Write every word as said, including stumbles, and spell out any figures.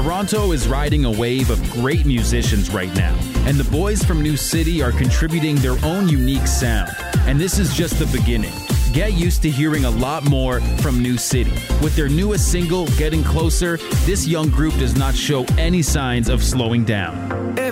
Toronto is riding a wave of great musicians right now, and the boys from New City are contributing their own unique sound. And this is just the beginning. Get used to hearing a lot more from New City. With their newest single, Getting Closer, this young group does not show any signs of slowing down.